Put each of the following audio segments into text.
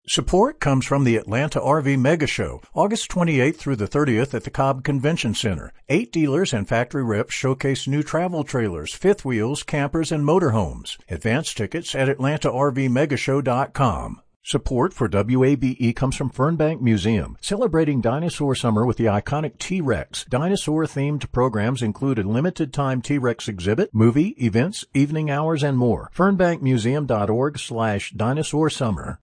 Support comes from the Atlanta RV Mega Show, August 28th through the 30th at the Cobb Convention Center. 8 dealers and factory reps showcase new travel trailers, fifth wheels, campers, and motorhomes. Advance tickets at atlantarvmegashow.com. Support for WABE comes from Fernbank Museum, celebrating Dinosaur Summer with the iconic T-Rex. Dinosaur-themed programs include a limited-time T-Rex exhibit, movie, events, evening hours, and more. FernbankMuseum.org/DinosaurSummer.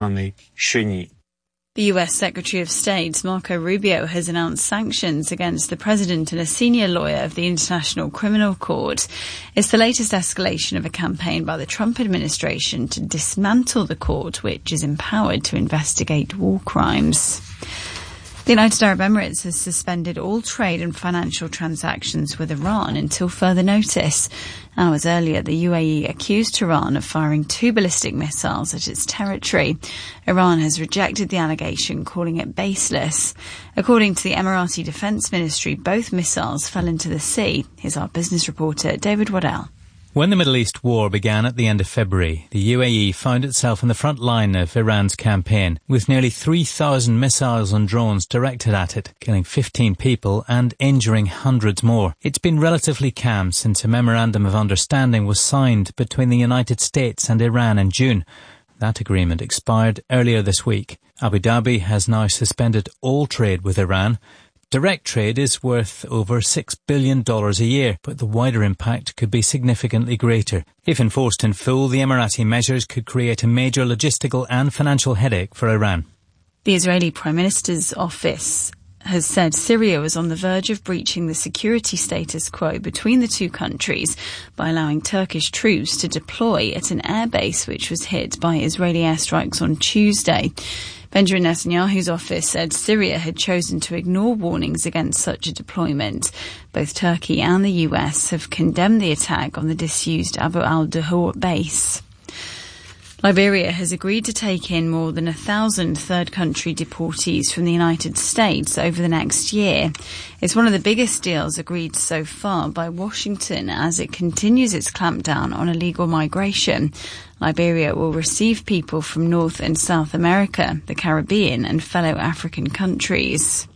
The U.S. Secretary of State, Marco Rubio, has announced sanctions against the president and a senior lawyer of the International Criminal Court. It's the latest escalation of a campaign by the Trump administration to dismantle the court, which is empowered to investigate war crimes. The United Arab Emirates has suspended all trade and financial transactions with Iran until further notice. Hours earlier, the UAE accused Tehran of firing 2 ballistic missiles at its territory. Iran has rejected the allegation, calling it baseless. According to the Emirati Defence Ministry, both missiles fell into the sea. Here's our business reporter, David Waddell. When the Middle East war began at the end of February, the UAE found itself in the front line of Iran's campaign, with nearly 3,000 missiles and drones directed at it, killing 15 people and injuring hundreds more. It's been relatively calm since a memorandum of understanding was signed between the United States and Iran in June. That agreement expired earlier this week. Abu Dhabi has now suspended all trade with Iran. Direct trade is worth over $6 billion a year, but the wider impact could be significantly greater. If enforced in full, the Emirati measures could create a major logistical and financial headache for Iran. The Israeli Prime Minister's office has said Syria was on the verge of breaching the security status quo between the two countries by allowing Turkish troops to deploy at an airbase which was hit by Israeli airstrikes on Tuesday. Benjamin Netanyahu's office said Syria had chosen to ignore warnings against such a deployment. Both Turkey and the US have condemned the attack on the disused Abu al-Duhur base. Liberia has agreed to take in more than 1,000 third-country deportees from the United States over the next year. It's one of the biggest deals agreed so far by Washington as it continues its clampdown on illegal migration. Liberia will receive people from North and South America, the Caribbean, and fellow African countries.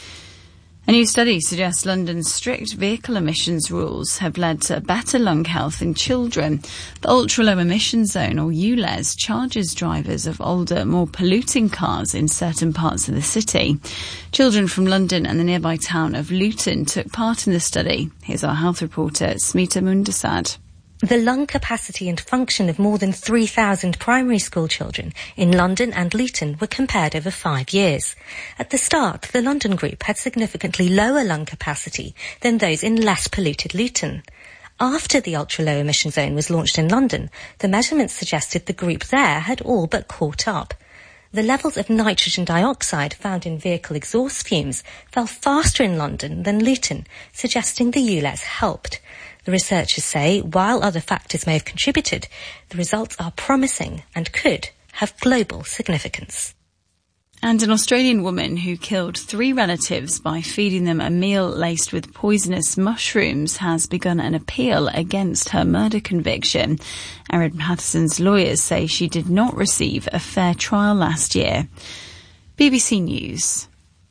A new study suggests London's strict vehicle emissions rules have led to better lung health in children. The ultra-low emission zone, or ULEZ, charges drivers of older, more polluting cars in certain parts of the city. Children from London and the nearby town of Luton took part in the study. Here's our health reporter, Smita Mundasad. The lung capacity and function of more than 3,000 primary school children in London and Luton were compared over 5 years. At the start, the London group had significantly lower lung capacity than those in less polluted Luton. After the ultra-low emission zone was launched in London, the measurements suggested the group there had all but caught up. The levels of nitrogen dioxide found in vehicle exhaust fumes fell faster in London than Luton, suggesting the ULEZ helped. The researchers say, while other factors may have contributed, the results are promising and could have global significance. And an Australian woman who killed 3 relatives by feeding them a meal laced with poisonous mushrooms has begun an appeal against her murder conviction. Erin Patterson's lawyers say she did not receive a fair trial last year. BBC News.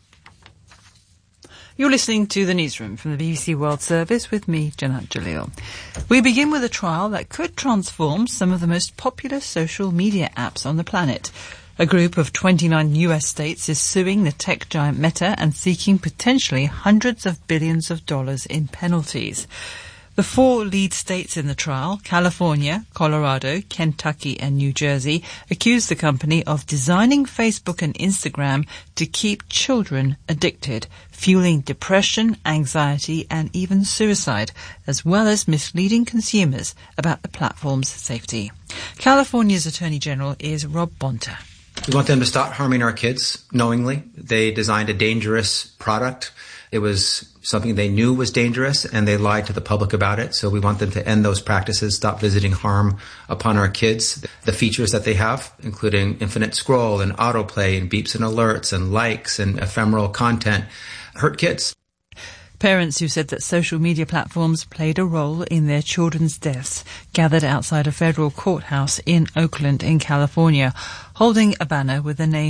You're listening to The Newsroom from the BBC World Service with me, Janat Jalil. We begin with a trial that could transform some of the most popular social media apps on the planet. A group of 29 US states is suing the tech giant Meta and seeking potentially hundreds of billions of dollars in penalties. The 4 lead states in the trial, California, Colorado, Kentucky and New Jersey, accuse the company of designing Facebook and Instagram to keep children addicted, fueling depression, anxiety and even suicide, as well as misleading consumers about the platform's safety. California's Attorney General is Rob Bonta. We want them to stop harming our kids knowingly. They designed a dangerous product. It was something they knew was dangerous, and they lied to the public about it. So we want them to end those practices, stop visiting harm upon our kids. The features that they have, including infinite scroll and autoplay and beeps and alerts and likes and ephemeral content, hurt kids. Parents who said that social media platforms played a role in their children's deaths gathered outside a federal courthouse in Oakland in California, holding a banner with the name